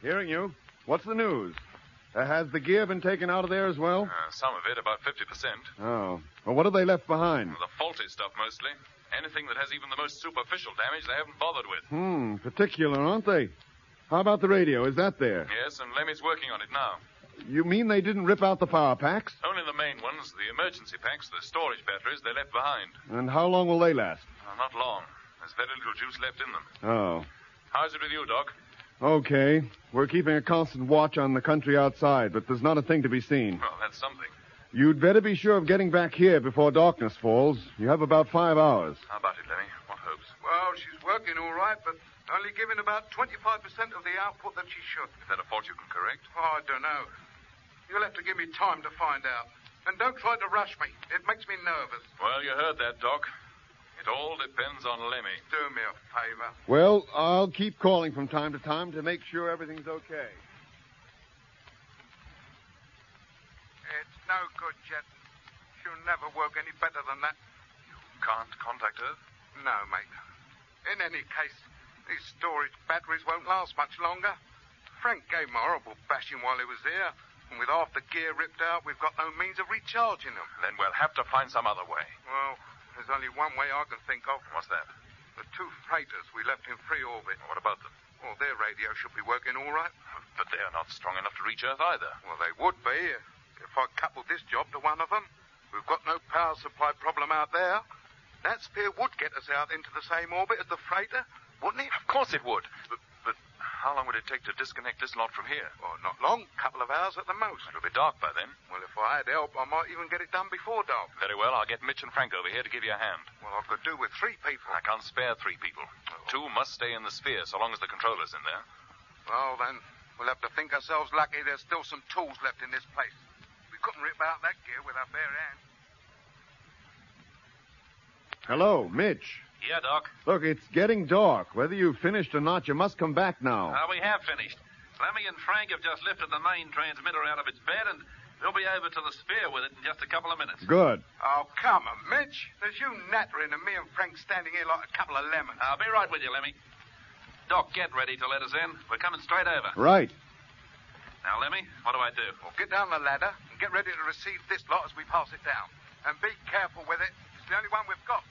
Hearing you. What's the news? Has the gear been taken out of there as well? Some of it, about 50%. Oh. Well, what have they left behind? The faulty stuff, mostly. Anything that has even the most superficial damage, they haven't bothered with. Particular, aren't they? How about the radio? Is that there? Yes, and Lemmy's working on it now. You mean they didn't rip out the power packs? Only the main ones, the emergency packs, the storage batteries, they left behind. And how long will they last? Not long. There's very little juice left in them. Oh. How's it with you, Doc? Okay. We're keeping a constant watch on the country outside, but there's not a thing to be seen. Well, that's something. You'd better be sure of getting back here before darkness falls. You have about 5 hours. How about it, Lemmy? What hopes? Well, she's working all right, but only giving about 25% of the output that she should. Is that a fault you can correct? Oh, I don't know. You'll have to give me time to find out. And don't try to rush me. It makes me nervous. Well, you heard that, Doc. It all depends on Lemmy. Do me a favor. Well, I'll keep calling from time to time to make sure everything's okay. It's no good, Jet. She'll never work any better than that. You can't contact her? No, mate. In any case, these storage batteries won't last much longer. Frank gave me a horrible bashing while he was here. And with half the gear ripped out, we've got no means of recharging them. Then we'll have to find some other way. Well, there's only one way I can think of. What's that? The 2 freighters we left in free orbit. What about them? Well, their radio should be working all right. But they're not strong enough to reach Earth either. Well, they would be if I coupled this job to one of them. We've got no power supply problem out there. That sphere would get us out into the same orbit as the freighter, wouldn't it? Of course it would. But how long would it take to disconnect this lot from here? Oh, not long. Couple of hours at the most. It'll be dark by then. Well, if I had help, I might even get it done before dark. Very well. I'll get Mitch and Frank over here to give you a hand. Well, I could do with 3 people. I can't spare 3 people. 2 must stay in the sphere so long as the controller's in there. Well, then, we'll have to think ourselves lucky there's still some tools left in this place. We couldn't rip out that gear with our bare hands. Hello, Mitch. Yeah, Doc. Look, it's getting dark. Whether you've finished or not, you must come back now. We have finished. Lemmy and Frank have just lifted the main transmitter out of its bed, and they'll be over to the sphere with it in just a couple of minutes. Good. Oh, come on, Mitch. There's you nattering and me and Frank standing here like a couple of lemons. I'll be right with you, Lemmy. Doc, get ready to let us in. We're coming straight over. Right. Now, Lemmy, what do I do? Well, get down the ladder and get ready to receive this lot as we pass it down. And be careful with it. It's the only one we've got.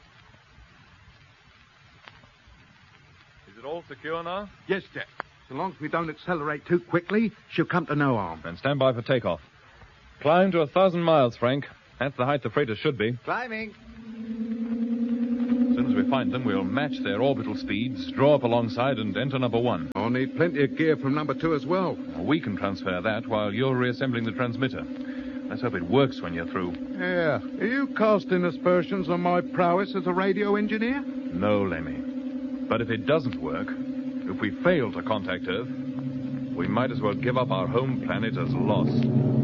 Is it all secure now? Yes, Jack. So long as we don't accelerate too quickly, she'll come to no harm. Then stand by for takeoff. Climb to 1,000 miles, Frank. That's the height the freighter should be. Climbing. As soon as we find them, we'll match their orbital speeds, draw up alongside, and enter number 1. I'll need plenty of gear from number 2 as well. We can transfer that while you're reassembling the transmitter. Let's hope it works when you're through. Yeah. Are you casting aspersions on my prowess as a radio engineer? No, Lemmy. But if it doesn't work, if we fail to contact Earth, we might as well give up our home planet as lost.